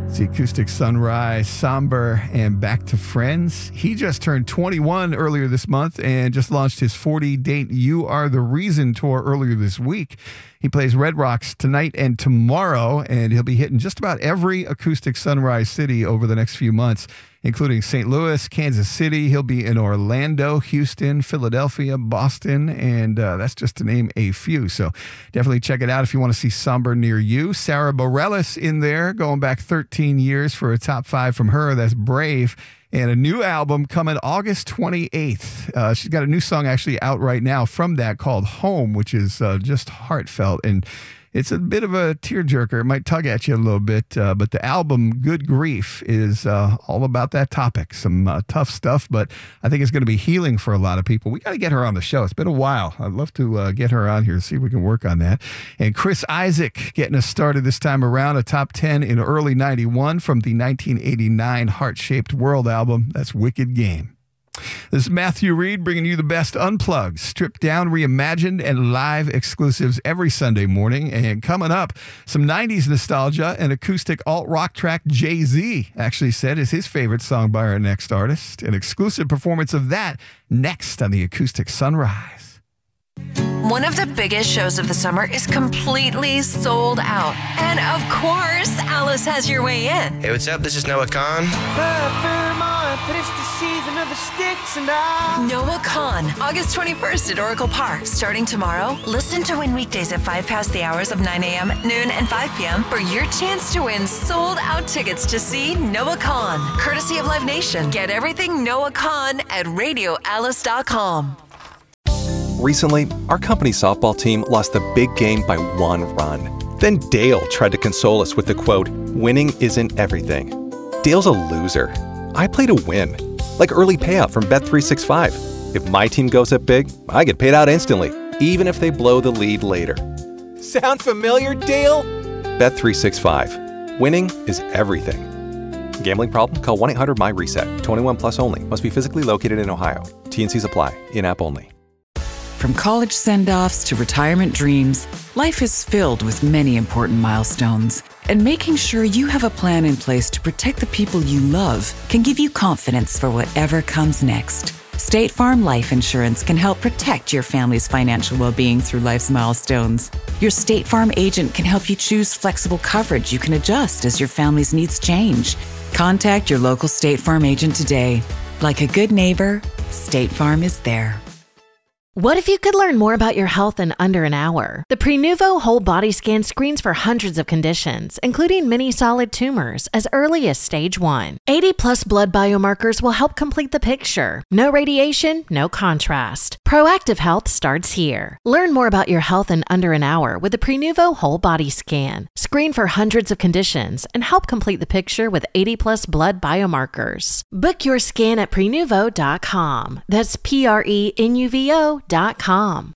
It's the Acoustic Sunrise, Somber, and Back to Friends. He just turned 21 earlier this month and just launched his 40-date You Are the Reason tour earlier this week. He plays Red Rocks tonight and tomorrow, and he'll be hitting just about every Acoustic Sunrise city over the next few months, including St. Louis, Kansas City. He'll be in Orlando, Houston, Philadelphia, Boston, and that's just to name a few. So definitely check it out if you want to see Somber near you. Sarah Bareilles in there, going back 13 years for a top 5 from her. That's Brave. And a new album coming August 28th. She's got a new song actually out right now from that called Home, which is just heartfelt. And it's a bit of a tearjerker. It might tug at you a little bit, but the album Good Grief is all about that topic. Some tough stuff, but I think it's going to be healing for a lot of people. We got to get her on the show. It's been a while. I'd love to get her on here and see if we can work on that. And Chris Isaak getting us started this time around, a top 10 in early 91 from the 1989 Heart-Shaped World album. That's Wicked Game. This is Matthew Reed bringing you the best unplugged, stripped down, reimagined, and live exclusives every Sunday morning. And coming up, some 90s nostalgia. An acoustic alt-rock track Jay-Z actually said is his favorite song by our next artist. An exclusive performance of that next on the Acoustic Sunrise. One of the biggest shows of the summer is completely sold out. And of course, Alice has your way in. Hey, what's up? This is Noah Khan. Noah Khan, August 21st at Oracle Park. Starting tomorrow, listen to Win weekdays at 5 past the hours of 9 a.m., noon, and 5 p.m. for your chance to win sold-out tickets to see Noah Khan. Courtesy of Live Nation. Get everything Noah Khan at RadioAlice.com. Recently, our company softball team lost the big game by 1 run. Then Dale tried to console us with the quote, "Winning isn't everything." Dale's a loser. I play to win, like early payout from Bet365. If my team goes up big, I get paid out instantly, even if they blow the lead later. Sound familiar, Dale? Bet365. Winning is everything. Gambling problem? Call 1-800-MY-RESET. 21 plus only. Must be physically located in Ohio. T&Cs apply. In-app only. From college send-offs to retirement dreams, life is filled with many important milestones. And making sure you have a plan in place to protect the people you love can give you confidence for whatever comes next. State Farm Life Insurance can help protect your family's financial well-being through life's milestones. Your State Farm agent can help you choose flexible coverage you can adjust as your family's needs change. Contact your local State Farm agent today. Like a good neighbor, State Farm is there. What if you could learn more about your health in under an hour? The Prenuvo Whole Body Scan screens for hundreds of conditions, including many solid tumors, as early as stage 1. 80-plus blood biomarkers will help complete the picture. No radiation, no contrast. Proactive health starts here. Learn more about your health in under an hour with the Prenuvo Whole Body Scan. Screen for hundreds of conditions and help complete the picture with 80-plus blood biomarkers. Book your scan at Prenuvo.com. That's Prenuvo.com.